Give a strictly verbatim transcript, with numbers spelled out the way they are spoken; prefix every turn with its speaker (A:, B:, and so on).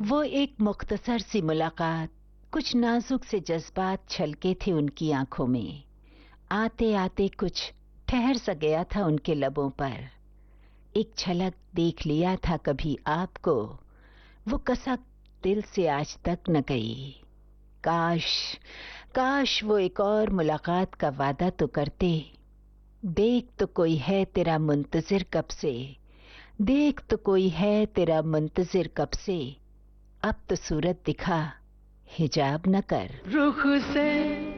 A: वो एक मुख्तसर सी मुलाकात, कुछ नाजुक से जज्बात छलके थे उनकी आंखों में। आते आते कुछ ठहर सा गया था उनके लबों पर। एक झलक देख लिया था कभी आपको, वो कसक दिल से आज तक न गई। काश काश वो एक और मुलाकात का वादा तो करते। देख तो कोई है तेरा मुंतजिर कब से, देख तो कोई है तेरा मुंतजिर कब से। अब तो सूरत दिखा, हिजाब न कर।
B: रुख से